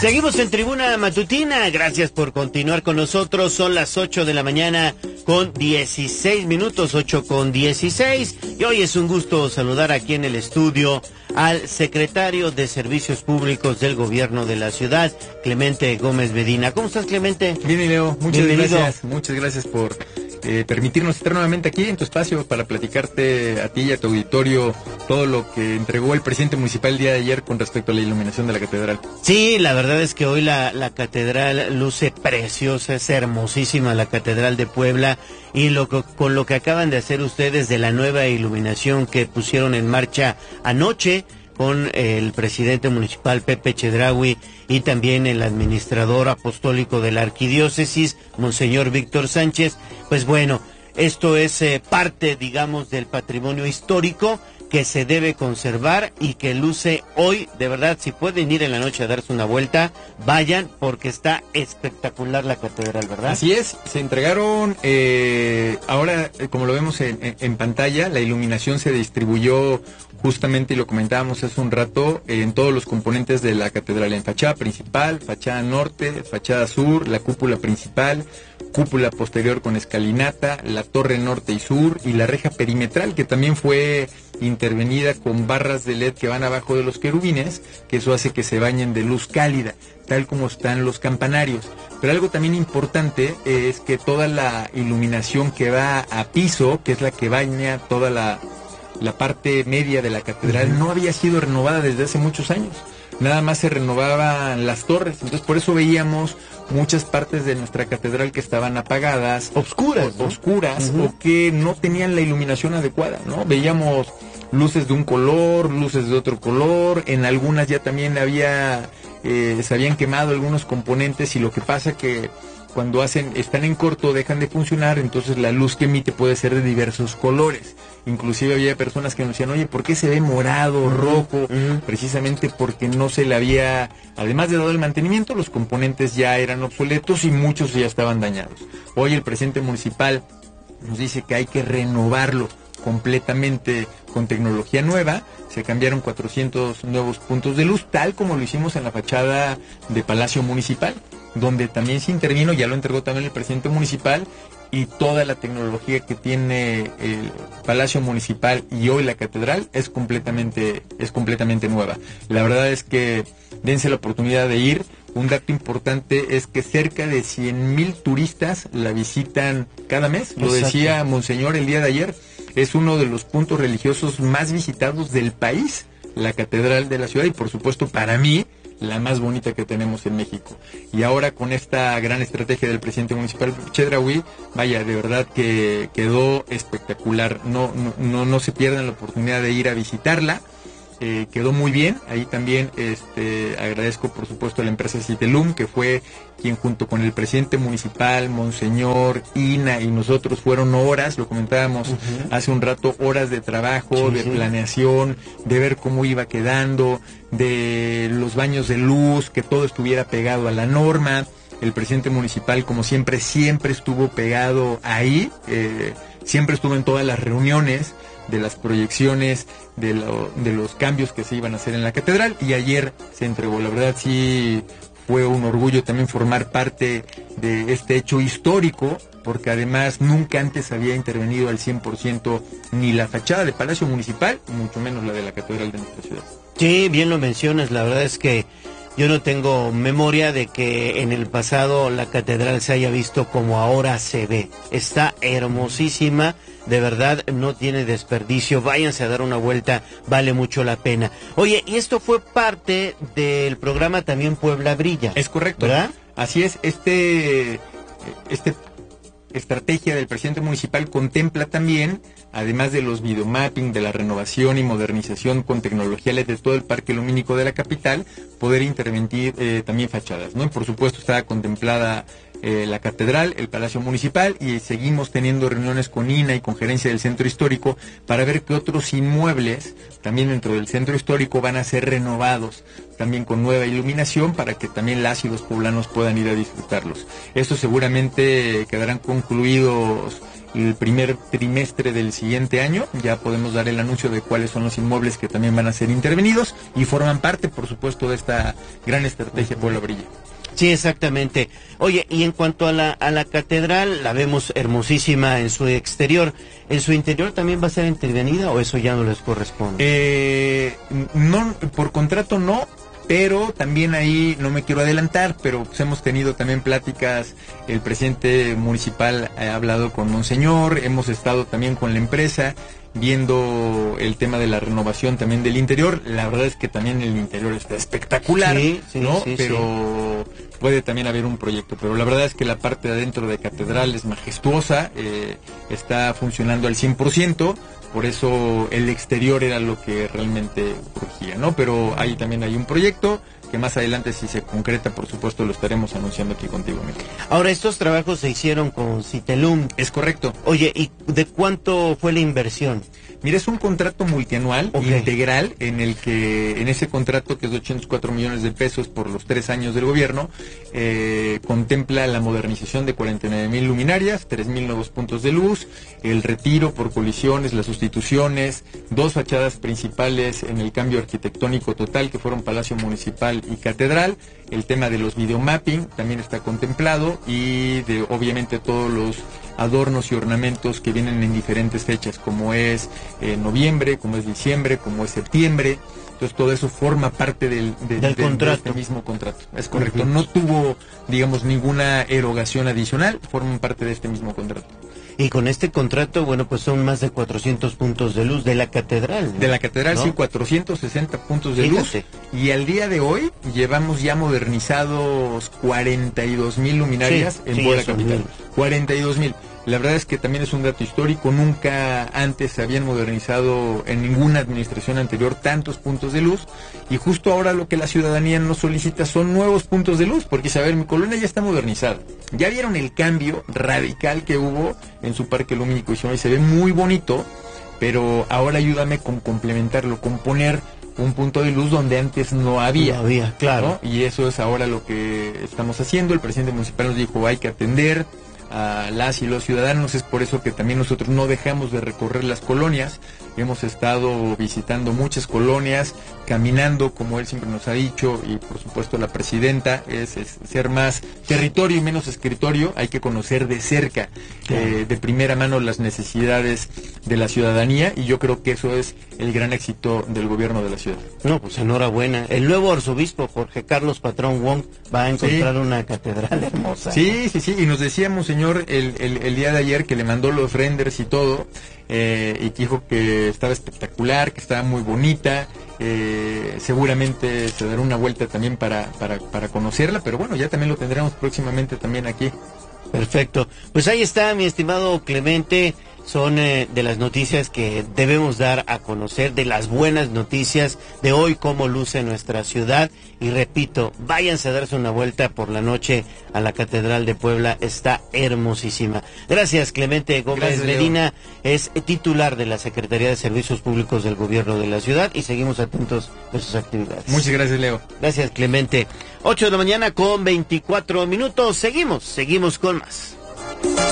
Seguimos en Tribuna Matutina, gracias por continuar con nosotros, son las 8 de la mañana con 16 minutos, 8 con 16, y hoy es un gusto saludar aquí en el estudio al secretario de Servicios Públicos del Gobierno de la Ciudad, Clemente Gómez Medina. ¿Cómo estás, Clemente? Bien, Leo, muchas gracias por permitirnos estar nuevamente aquí en tu espacio para platicarte a ti y a tu auditorio todo lo que entregó el presidente municipal el día de ayer con respecto a la iluminación de la catedral. Sí, la verdad es que hoy la catedral luce preciosa, es hermosísima la catedral de Puebla, y con lo que acaban de hacer ustedes de la nueva iluminación que pusieron en marcha anoche con el presidente municipal Pepe Chedraui y también el administrador apostólico de la arquidiócesis, Monseñor Víctor Sánchez, pues bueno, esto es parte, digamos, del patrimonio histórico que se debe conservar y que luce hoy, de verdad, si pueden ir en la noche a darse una vuelta, vayan, porque está espectacular la catedral, ¿verdad? Así es, se entregaron, ahora, como lo vemos en pantalla, la iluminación se distribuyó justamente, y lo comentábamos hace un rato, en todos los componentes de la catedral, en fachada principal, fachada norte, fachada sur, la cúpula principal, cúpula posterior con escalinata, la torre norte y sur, y la reja perimetral, que también fue intervenida con barras de LED que van abajo de los querubines, que eso hace que se bañen de luz cálida, tal como están los campanarios. Pero algo también importante es que toda la iluminación que va a piso, que es la que baña toda la parte media de la catedral, no había sido renovada desde hace muchos años. Nada más se renovaban las torres, entonces por eso veíamos muchas partes de nuestra catedral que estaban apagadas, oscuras, o que no tenían la iluminación adecuada, ¿no? Veíamos luces de un color, luces de otro color, en algunas ya también se habían quemado algunos componentes, y lo que pasa que cuando están en corto, dejan de funcionar, entonces la luz que emite puede ser de diversos colores. Inclusive había personas que nos decían, oye, ¿por qué se ve morado, rojo? Precisamente porque no se le había, además de dado el mantenimiento, los componentes ya eran obsoletos y muchos ya estaban dañados. Hoy el presidente municipal nos dice que hay que renovarlo completamente con tecnología nueva. Se cambiaron 400 nuevos puntos de luz, tal como lo hicimos en la fachada de Palacio Municipal, donde también se intervino, ya lo entregó también el presidente municipal, y toda la tecnología que tiene el Palacio Municipal y hoy la catedral es completamente nueva. La verdad es que dense la oportunidad de ir. Un dato importante es que cerca de 100,000 turistas la visitan cada mes. Lo decía Monseñor el día de ayer, es uno de los puntos religiosos más visitados del país, la catedral de la ciudad, y por supuesto para mí la más bonita que tenemos en México. Y ahora con esta gran estrategia del presidente municipal Chedraui, vaya, de verdad que quedó espectacular. No se pierdan la oportunidad de ir a visitarla. Quedó muy bien. Ahí también agradezco por supuesto a la empresa Citelum, que fue quien junto con el presidente municipal, Monseñor, INA y nosotros, fueron horas, lo comentábamos hace un rato, horas de trabajo, de planeación, de ver cómo iba quedando, de los baños de luz, que todo estuviera pegado a la norma. El presidente municipal, como siempre estuvo pegado ahí, siempre estuvo en todas las reuniones de las proyecciones, de los cambios que se iban a hacer en la catedral, y ayer se entregó. La verdad sí fue un orgullo también formar parte de este hecho histórico, porque además nunca antes había intervenido al 100% ni la fachada de Palacio Municipal, mucho menos la de la catedral de nuestra ciudad. Sí, bien lo mencionas, la verdad es que yo no tengo memoria de que en el pasado la catedral se haya visto como ahora se ve. Está hermosísima, de verdad no tiene desperdicio. Váyanse a dar una vuelta, vale mucho la pena. Oye, y esto fue parte del programa también Puebla Brilla. Es correcto, ¿verdad? Así es, estrategia del presidente municipal contempla también, además de los videomapping, de la renovación y modernización con tecnología LED de todo el parque lumínico de la capital, poder intervenir también fachadas, ¿no? Y por supuesto está contemplada la catedral, el Palacio Municipal, y seguimos teniendo reuniones con INA y con gerencia del centro histórico para ver qué otros inmuebles también dentro del centro histórico van a ser renovados, también con nueva iluminación, para que también las y los poblanos puedan ir a disfrutarlos. Estos seguramente quedarán concluidos el primer trimestre del siguiente año. Ya podemos dar el anuncio de cuáles son los inmuebles que también van a ser intervenidos y forman parte, por supuesto, de esta gran estrategia Puebla Brilla. Sí, exactamente. Oye, y en cuanto a la catedral, la vemos hermosísima en su exterior. ¿En su interior también va a ser intervenida o eso ya no les corresponde? No, por contrato no. Pero también ahí, no me quiero adelantar, pero pues hemos tenido también pláticas, el presidente municipal ha hablado con Monseñor, hemos estado también con la empresa, viendo el tema de la renovación también del interior. La verdad es que también el interior está espectacular, sí, ¿no? Sí, pero puede también haber un proyecto, pero la verdad es que la parte de adentro de catedral es majestuosa, está funcionando al 100%. Por eso el exterior era lo que realmente urgía, ¿no? Pero ahí también hay un proyecto que más adelante, si se concreta, por supuesto, lo estaremos anunciando aquí contigo, amigo. Ahora, estos trabajos se hicieron con Citelum. Es correcto. Oye, ¿y de cuánto fue la inversión? Mira, es un contrato multianual, integral, en el que, en ese contrato, que es de 804 millones de pesos por los 3 años del gobierno, contempla la modernización de 49,000 luminarias, 3,000 nuevos puntos de luz, el retiro por colisiones, las sustituciones, 2 fachadas principales en el cambio arquitectónico total, que fueron Palacio Municipal y Catedral, el tema de los videomapping también está contemplado, y de, obviamente, todos los adornos y ornamentos que vienen en diferentes fechas, como es noviembre, como es diciembre, como es septiembre. Entonces todo eso forma parte del contrato. De este mismo contrato. Es correcto. No tuvo, digamos, ninguna erogación adicional, forman parte de este mismo contrato. Y con este contrato, bueno, pues son más de 400 puntos de luz de la catedral, ¿no? De la catedral, ¿no? Sí, 460 puntos de luz. Y al día de hoy llevamos ya modernizados 42,000 luminarias en Puebla Capital. 42,000. La verdad es que también es un dato histórico, nunca antes se habían modernizado en ninguna administración anterior tantos puntos de luz, y justo ahora lo que la ciudadanía nos solicita son nuevos puntos de luz, porque, a ver, mi colonia ya está modernizada. Ya vieron el cambio radical que hubo en su parque lumínico y se ve muy bonito, pero ahora ayúdame con complementarlo, con poner un punto de luz donde antes no había. No había, claro. ¿No? Y eso es ahora lo que estamos haciendo. El presidente municipal nos dijo, hay que atender a las y los ciudadanos. Es por eso que también nosotros no dejamos de recorrer las colonias. Hemos estado visitando muchas colonias, caminando, como él siempre nos ha dicho, y por supuesto la presidenta, es ser más territorio y menos escritorio. Hay que conocer de cerca, de primera mano, las necesidades de la ciudadanía, y yo creo que eso es el gran éxito del gobierno de la ciudad. No, pues enhorabuena. El nuevo arzobispo Jorge Carlos Patrón Wong va a encontrar una catedral hermosa. Sí, y nos decíamos, señor, el día de ayer, que le mandó los renders y todo, y que dijo que estaba espectacular, que estaba muy bonita. Seguramente se dará una vuelta también para conocerla, pero bueno, ya también lo tendremos próximamente también aquí. Perfecto. Pues ahí está, mi estimado Clemente. Son de las noticias que debemos dar a conocer, de las buenas noticias de hoy, cómo luce nuestra ciudad. Y repito, váyanse a darse una vuelta por la noche a la Catedral de Puebla, está hermosísima. Gracias, Clemente Gómez Medina, es titular de la Secretaría de Servicios Públicos del Gobierno de la ciudad, y seguimos atentos de sus actividades. Muchas gracias, Leo. Gracias, Clemente. 8 de la mañana con 24 minutos, seguimos con más.